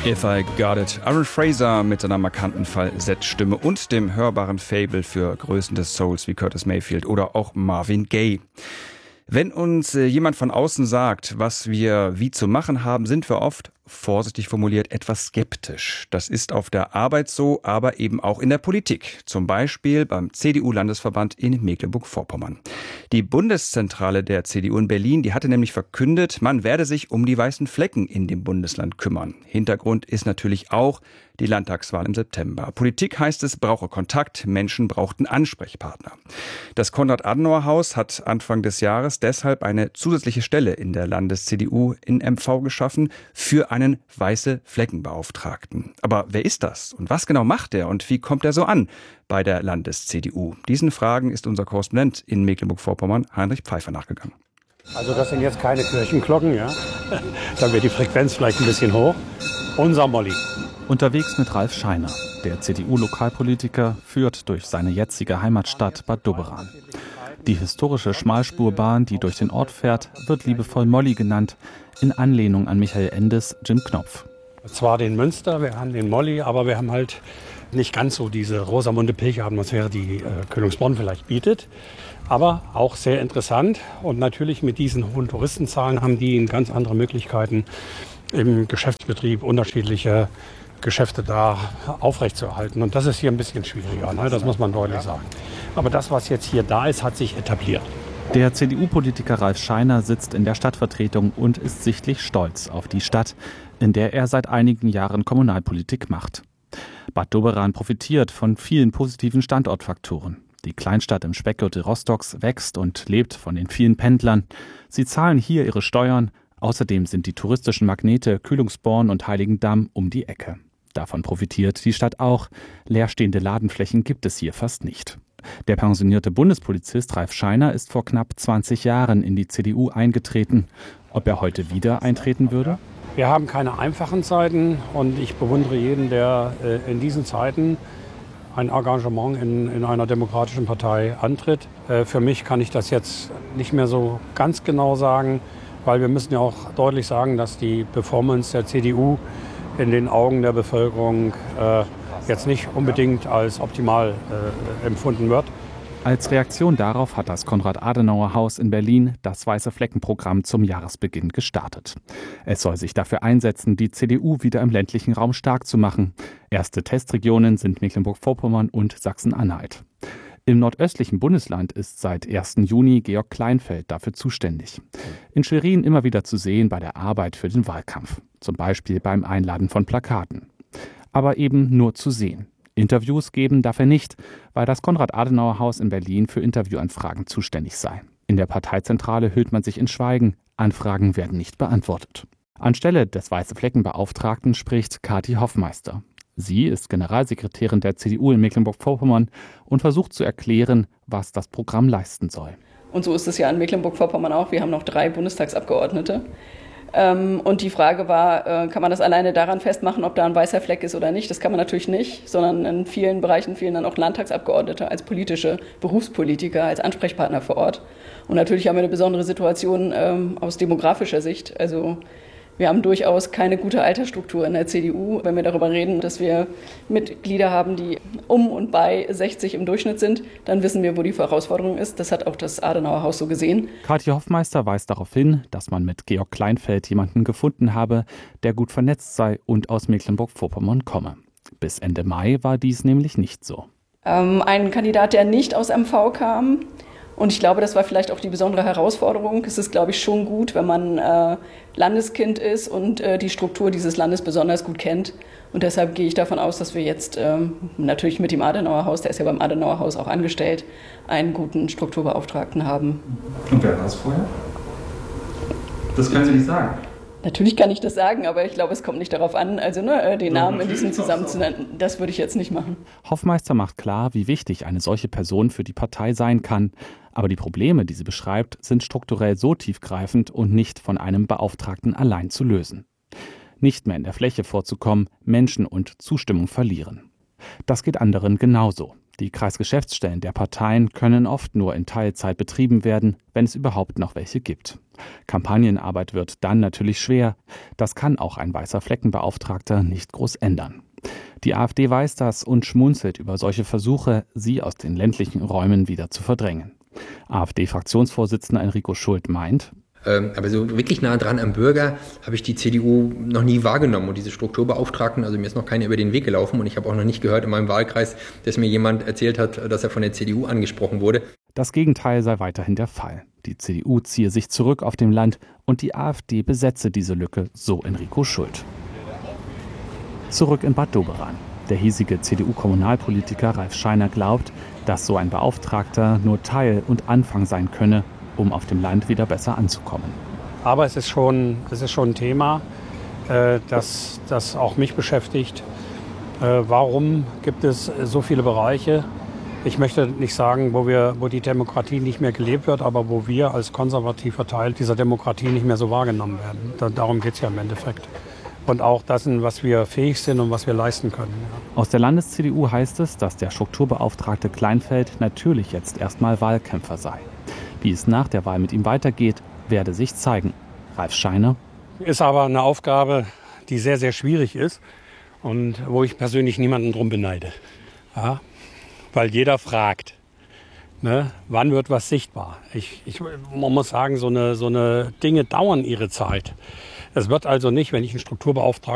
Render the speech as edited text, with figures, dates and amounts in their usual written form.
If I Got It. Aaron Fraser mit seiner markanten Falsettstimme und dem hörbaren Faible für Größen des Souls wie Curtis Mayfield oder auch Marvin Gaye. Wenn uns jemand von außen sagt, was wir wie zu machen haben, sind wir oft, vorsichtig formuliert, etwas skeptisch. Das ist auf der Arbeit so, aber eben auch in der Politik. Zum Beispiel beim CDU-Landesverband in Mecklenburg-Vorpommern. Die Bundeszentrale der CDU in Berlin, die hatte nämlich verkündet, man werde sich um die weißen Flecken in dem Bundesland kümmern. Hintergrund ist natürlich auch die Landtagswahl im September. Politik, heißt es, brauche Kontakt, Menschen brauchten Ansprechpartner. Das Konrad-Adenauer-Haus hat Anfang des Jahres deshalb eine zusätzliche Stelle in der Landes-CDU in MV geschaffen für einen Weiße-Flecken-Beauftragten. Aber wer ist das und was genau macht er und wie kommt er so an bei der Landes-CDU? Diesen Fragen ist unser Korrespondent in Mecklenburg-Vorpommern, Heinrich Pfeiffer, nachgegangen. Also das sind jetzt keine Kirchenglocken, ja. Da wird die Frequenz vielleicht ein bisschen hoch. Unser Molly. Unterwegs mit Ralf Scheiner. Der CDU-Lokalpolitiker führt durch seine jetzige Heimatstadt Bad Doberan. Die historische Schmalspurbahn, die durch den Ort fährt, wird liebevoll Molly genannt, in Anlehnung an Michael Endes Jim Knopf. Zwar den Münster, wir haben den Molly, aber wir haben halt nicht ganz so diese Rosamunde-Pilcher-Atmosphäre, die Königsbronn vielleicht bietet. Aber auch sehr interessant. Und natürlich mit diesen hohen Touristenzahlen haben die ganz andere Möglichkeiten, im Geschäftsbetrieb unterschiedliche Geschäfte da aufrechtzuerhalten. Und das ist hier ein bisschen schwieriger, ne? Das muss man deutlich sagen. Aber das, was jetzt hier da ist, hat sich etabliert. Der CDU-Politiker Ralf Scheiner sitzt in der Stadtvertretung und ist sichtlich stolz auf die Stadt, in der er seit einigen Jahren Kommunalpolitik macht. Bad Doberan profitiert von vielen positiven Standortfaktoren. Die Kleinstadt im Speckgürtel Rostocks wächst und lebt von den vielen Pendlern. Sie zahlen hier ihre Steuern. Außerdem sind die touristischen Magnete Kühlungsborn und Heiligendamm um die Ecke. Davon profitiert die Stadt auch. Leerstehende Ladenflächen gibt es hier fast nicht. Der pensionierte Bundespolizist Ralf Scheiner ist vor knapp 20 Jahren in die CDU eingetreten. Ob er heute wieder eintreten würde? Wir haben keine einfachen Zeiten und ich bewundere jeden, der in diesen Zeiten ein Engagement in einer demokratischen Partei antritt. Für mich kann ich das jetzt nicht mehr so ganz genau sagen, weil wir müssen ja auch deutlich sagen, dass die Performance der CDU in den Augen der Bevölkerung jetzt nicht unbedingt als optimal empfunden wird. Als Reaktion darauf hat das Konrad-Adenauer-Haus in Berlin das Weiße-Flecken-Programm zum Jahresbeginn gestartet. Es soll sich dafür einsetzen, die CDU wieder im ländlichen Raum stark zu machen. Erste Testregionen sind Mecklenburg-Vorpommern und Sachsen-Anhalt. Im nordöstlichen Bundesland ist seit 1. Juni Georg Kleinfeld dafür zuständig. In Schwerin immer wieder zu sehen bei der Arbeit für den Wahlkampf. Zum Beispiel beim Einladen von Plakaten. Aber eben nur zu sehen. Interviews geben darf er nicht, weil das Konrad-Adenauer-Haus in Berlin für Interviewanfragen zuständig sei. In der Parteizentrale hüllt man sich in Schweigen. Anfragen werden nicht beantwortet. Anstelle des Weiße-Flecken-Beauftragten spricht Kathi Hoffmeister. Sie ist Generalsekretärin der CDU in Mecklenburg-Vorpommern und versucht zu erklären, was das Programm leisten soll. Und so ist es ja in Mecklenburg-Vorpommern auch. Wir haben noch 3 Bundestagsabgeordnete. Und die Frage war, kann man das alleine daran festmachen, ob da ein weißer Fleck ist oder nicht? Das kann man natürlich nicht, sondern in vielen Bereichen fehlen dann auch Landtagsabgeordnete als politische Berufspolitiker, als Ansprechpartner vor Ort. Und natürlich haben wir eine besondere Situation aus demografischer Sicht. Also wir haben durchaus keine gute Altersstruktur in der CDU. Wenn wir darüber reden, dass wir Mitglieder haben, die um und bei 60 im Durchschnitt sind, dann wissen wir, wo die Herausforderung ist. Das hat auch das Adenauer-Haus so gesehen. Kathi Hoffmeister weist darauf hin, dass man mit Georg Kleinfeld jemanden gefunden habe, der gut vernetzt sei und aus Mecklenburg-Vorpommern komme. Bis Ende Mai war dies nämlich nicht so. Ein Kandidat, der nicht aus MV kam. Und ich glaube, das war vielleicht auch die besondere Herausforderung. Es ist, glaube ich, schon gut, wenn man Landeskind ist und die Struktur dieses Landes besonders gut kennt. Und deshalb gehe ich davon aus, dass wir jetzt natürlich mit dem Adenauer-Haus, der ist ja beim Adenauer-Haus auch angestellt, einen guten Strukturbeauftragten haben. Und wer war es vorher? Das können Sie nicht sagen. Natürlich kann ich das sagen, aber ich glaube, es kommt nicht darauf an, also den Namen in diesem Zusammenhang zu nennen. Das würde ich jetzt nicht machen. Hoffmeister macht klar, wie wichtig eine solche Person für die Partei sein kann. Aber die Probleme, die sie beschreibt, sind strukturell so tiefgreifend und nicht von einem Beauftragten allein zu lösen. Nicht mehr in der Fläche vorzukommen, Menschen und Zustimmung verlieren. Das geht anderen genauso. Die Kreisgeschäftsstellen der Parteien können oft nur in Teilzeit betrieben werden, wenn es überhaupt noch welche gibt. Kampagnenarbeit wird dann natürlich schwer. Das kann auch ein weißer Fleckenbeauftragter nicht groß ändern. Die AfD weiß das und schmunzelt über solche Versuche, sie aus den ländlichen Räumen wieder zu verdrängen. AfD-Fraktionsvorsitzender Enrico Schult meint: Aber so wirklich nah dran am Bürger habe ich die CDU noch nie wahrgenommen. Und diese Strukturbeauftragten, also mir ist noch keiner über den Weg gelaufen. Und ich habe auch noch nicht gehört in meinem Wahlkreis, dass mir jemand erzählt hat, dass er von der CDU angesprochen wurde. Das Gegenteil sei weiterhin der Fall. Die CDU ziehe sich zurück auf dem Land und die AfD besetze diese Lücke, so Enrico Schult. Zurück in Bad Doberan. Der hiesige CDU-Kommunalpolitiker Ralf Scheiner glaubt, dass so ein Beauftragter nur Teil und Anfang sein könne, um auf dem Land wieder besser anzukommen. Aber es ist schon ein Thema, das auch mich beschäftigt. Warum gibt es so viele Bereiche? Ich möchte nicht sagen, wo die Demokratie nicht mehr gelebt wird, aber wo wir als konservativ verteilt dieser Demokratie nicht mehr so wahrgenommen werden. Darum geht es ja im Endeffekt. Und auch das, was wir fähig sind und was wir leisten können. Ja. Aus der Landes-CDU heißt es, dass der Strukturbeauftragte Kleinfeld natürlich jetzt erstmal Wahlkämpfer sei. Wie es nach der Wahl mit ihm weitergeht, werde sich zeigen. Ralf Scheiner: Ist aber eine Aufgabe, die sehr, sehr schwierig ist und wo ich persönlich niemanden drum beneide. Ja? Weil jeder fragt, ne, wann wird was sichtbar? Man muss sagen, so eine Dinge dauern ihre Zeit. Es wird also nicht, wenn ich einen Strukturbeauftragten